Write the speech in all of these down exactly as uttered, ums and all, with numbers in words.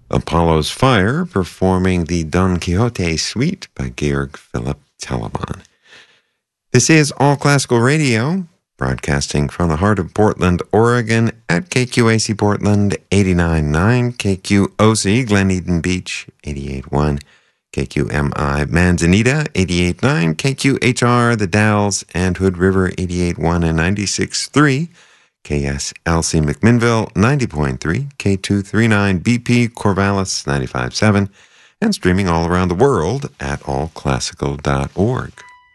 Apollo's Fire, performing the Don Quixote Suite by Georg Philipp Telemann. This is All Classical Radio, broadcasting from the heart of Portland, Oregon, at K Q A C Portland eighty-nine point nine, K Q O C Glen Eden Beach eighty-eight point one, K Q M I Manzanita eighty-eight point nine, K Q H R The Dalles and Hood River eighty-eight point one and ninety-six point three, K S L C McMinnville ninety point three, K two thirty-nine B P Corvallis ninety-five point seven, and streaming all around the world at all classical dot org.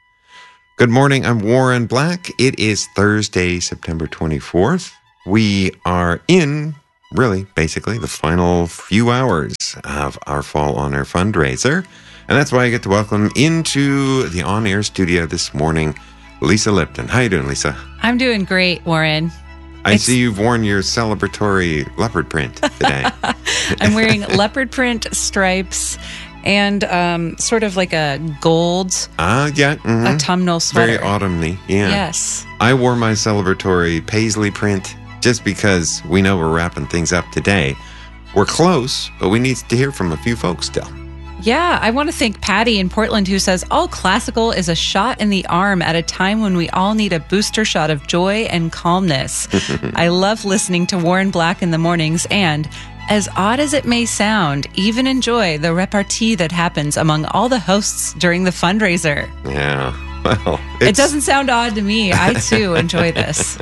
Good morning, I'm Warren Black. It is Thursday, September twenty-fourth. We are in, really, basically, the final few hours of our Fall On Air fundraiser. And that's why I get to welcome into the on-air studio this morning, Lisa Lipton. How you doing, Lisa? I'm doing great, Warren. I It's- see you've worn your celebratory leopard print today. I'm wearing leopard print stripes and um, sort of like a gold Ah, uh, yeah. Mm-hmm. autumnal sweater. Very autumny, yeah. Yes. I wore my celebratory paisley print just because we know we're wrapping things up today. We're close, but we need to hear from a few folks still. Yeah, I want to thank Patty in Portland who says, all classical is a shot in the arm at a time when we all need a booster shot of joy and calmness. I love listening to Warren Black in the mornings and, as odd as it may sound, even enjoy the repartee that happens among all the hosts during the fundraiser. Yeah, well, It it's... doesn't sound odd to me. I, too, enjoy this.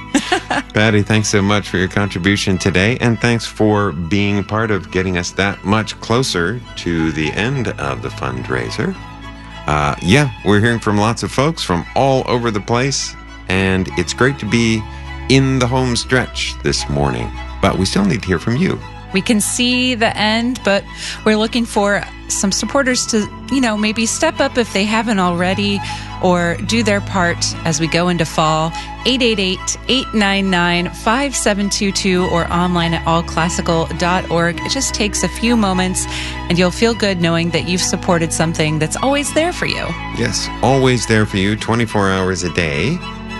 Patty, thanks so much for your contribution today, and thanks for being part of getting us that much closer to the end of the fundraiser. Uh, yeah, we're hearing from lots of folks from all over the place, and it's great to be in the home stretch this morning, but we still need to hear from you. We can see the end, but we're looking for some supporters to, you know, maybe step up if they haven't already or do their part as we go into fall. eight eight eight, eight nine nine, five seven two two or online at all classical dot org. It just takes a few moments and you'll feel good knowing that you've supported something that's always there for you. Yes, always there for you, twenty-four hours a day,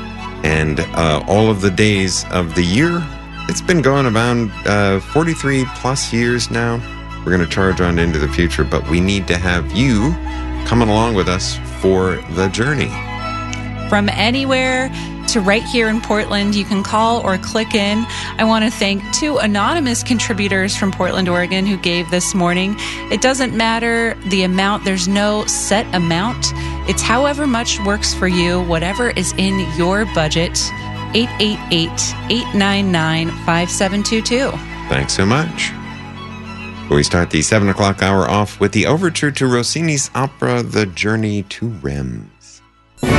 and uh, all of the days of the year. It's been going around uh, forty-three plus years now. We're going to charge on into the future, but we need to have you coming along with us for the journey. From anywhere to right here in Portland, you can call or click in. I want to thank two anonymous contributors from Portland, Oregon, who gave this morning. It doesn't matter the amount. There's no set amount. It's however much works for you, whatever is in your budget. eight eight eight, eight nine nine, five seven two two. Thanks so much. We start the seven o'clock hour off with the overture to Rossini's opera, The Journey to Rem.